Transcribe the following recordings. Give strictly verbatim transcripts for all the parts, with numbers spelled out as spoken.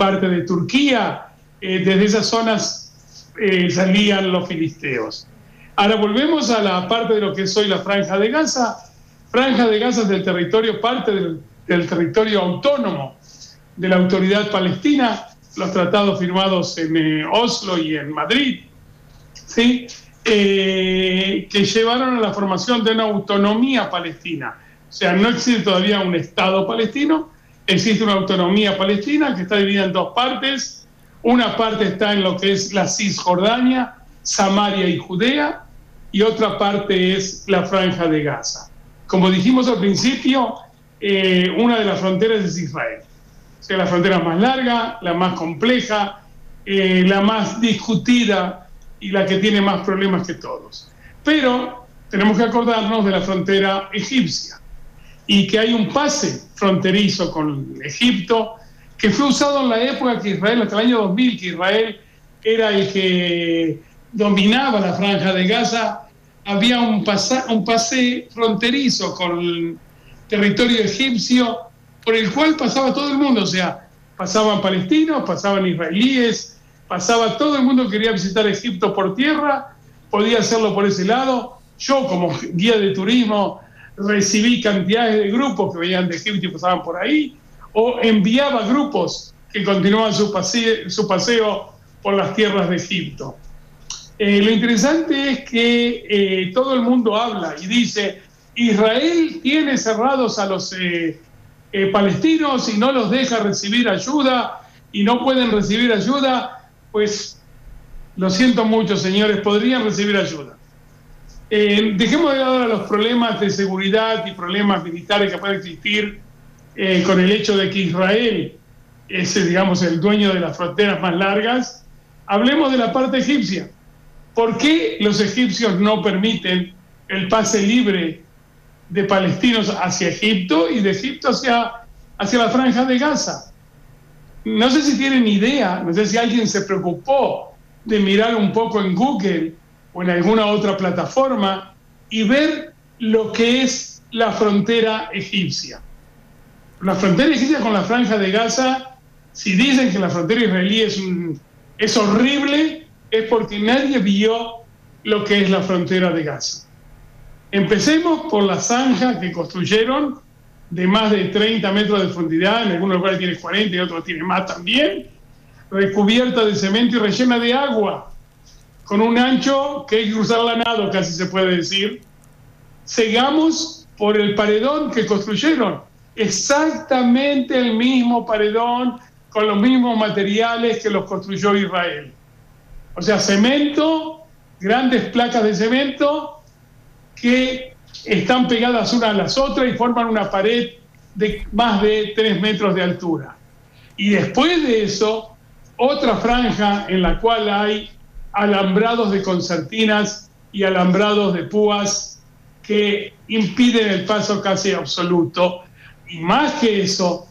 parte de Turquía. Eh, desde esas zonas eh, salían los filisteos. Ahora volvemos a la parte de lo que es hoy la Franja de Gaza. Franja de Gaza es del territorio, parte del, del territorio autónomo de la Autoridad Palestina, los tratados firmados en eh, Oslo y en Madrid, ¿sí? Eh, que llevaron a la formación de una autonomía palestina. O sea, no existe todavía un Estado palestino, existe una autonomía palestina que está dividida en dos partes. Una parte está en lo que es la Cisjordania, Samaria y Judea, y otra parte es la Franja de Gaza. Como dijimos al principio, eh, una de las fronteras es Israel. O sea, la frontera más larga, la más compleja, eh, la más discutida y la que tiene más problemas que todos. Pero tenemos que acordarnos de la frontera egipcia y que hay un pase fronterizo con Egipto que fue usado en la época que Israel, hasta el año dos mil, que Israel era el que dominaba la Franja de Gaza. Había un, pasa, un pase fronterizo con el territorio egipcio por el cual pasaba todo el mundo. O sea, pasaban palestinos, pasaban israelíes, pasaba todo el mundo que quería visitar Egipto por tierra, podía hacerlo por ese lado. Yo, como guía de turismo, recibí cantidades de grupos que venían de Egipto y pasaban por ahí, o enviaba grupos que continuaban su paseo, su paseo por las tierras de Egipto. Eh, lo interesante es que eh, todo el mundo habla y dice, Israel tiene cerrados a los eh, eh, palestinos y no los deja recibir ayuda y no pueden recibir ayuda. Pues lo siento mucho, señores, podrían recibir ayuda. Eh, dejemos de lado los problemas de seguridad y problemas militares que pueden existir eh, con el hecho de que Israel es, digamos, el dueño de las fronteras más largas. Hablemos de la parte egipcia. ¿Por qué los egipcios no permiten el pase libre de palestinos hacia Egipto y de Egipto hacia, hacia la Franja de Gaza? No sé si tienen idea, no sé si alguien se preocupó de mirar un poco en Google o en alguna otra plataforma y ver lo que es la frontera egipcia. La frontera egipcia con la Franja de Gaza, si dicen que la frontera israelí es, un, es horrible, es porque nadie vio lo que es la frontera de Gaza. Empecemos por la zanja que construyeron de más de treinta metros de profundidad, en algunos lugares tiene cuarenta y otros tiene más también, recubierta de cemento y rellena de agua, con un ancho que hay que cruzarla a nado, casi se puede decir. Seguimos por el paredón que construyeron, exactamente el mismo paredón, con los mismos materiales que los construyó Israel. O sea, cemento, grandes placas de cemento que están pegadas una a las otras y forman una pared de más de tres metros de altura. Y después de eso, otra franja en la cual hay alambrados de concertinas y alambrados de púas que impiden el paso casi absoluto. Y más que eso,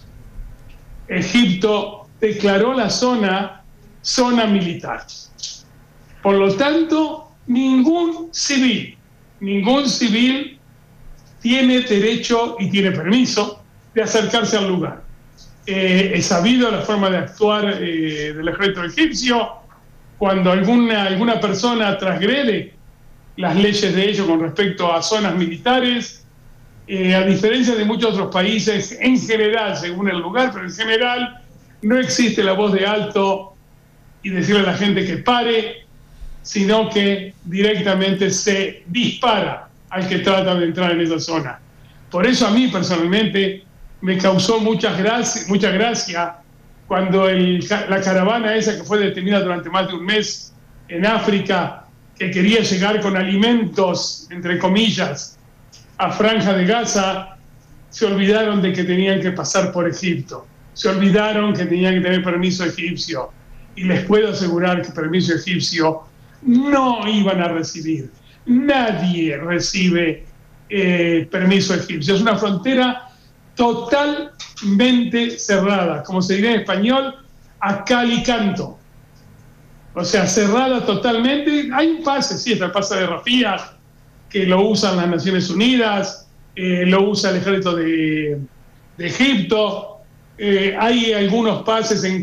Egipto declaró la zona zona militar. Por lo tanto, ningún civil, ningún civil tiene derecho y tiene permiso de acercarse al lugar. Eh, es sabido la forma de actuar eh, del ejército egipcio. Cuando alguna, alguna persona transgrede las leyes de ellos con respecto a zonas militares, eh, a diferencia de muchos otros países, en general, según el lugar, pero en general, no existe la voz de alto y decirle a la gente que pare, sino que directamente se dispara al que trata de entrar en esa zona. Por eso a mí personalmente me causó mucha gracia, mucha gracia cuando el, la caravana esa que fue detenida durante más de un mes en África, que quería llegar con alimentos, entre comillas, a Franja de Gaza, se olvidaron de que tenían que pasar por Egipto. Se olvidaron que tenían que tener permiso egipcio. Y les puedo asegurar que permiso egipcio no iban a recibir. Nadie recibe eh, permiso egipcio. Es una frontera totalmente cerrada, como se diría en español, a cal y canto. O sea, cerrada totalmente. Hay un pase, sí, está el pase de Rafía, que lo usan las Naciones Unidas, eh, lo usa el ejército de, de Egipto. Eh, hay algunos pases en